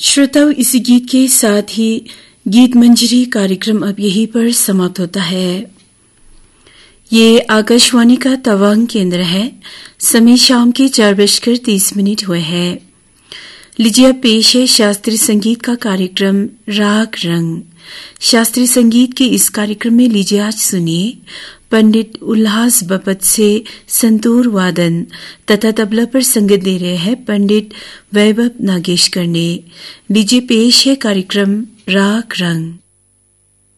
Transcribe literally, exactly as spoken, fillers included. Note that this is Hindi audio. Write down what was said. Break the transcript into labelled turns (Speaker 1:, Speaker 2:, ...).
Speaker 1: श्रोताओं, इसी गीत के साथ ही गीत मंजरी कार्यक्रम अब यहीं पर समाप्त होता है। ये आकाशवाणी का तवांग केंद्र है। समय शाम के चार बजकर तीस मिनट हुए हैं। लीजिए अब पेश है शास्त्रीय संगीत का कार्यक्रम राग रंग। शास्त्रीय संगीत के इस कार्यक्रम में लीजिए आज सुनिए पंडित उल्लास बपत से संतूर वादन तथा तबला पर संगत दे रहे हैं पंडित वैभव नागेशकर ने। लीजिए पेश है कार्यक्रम राग रंग।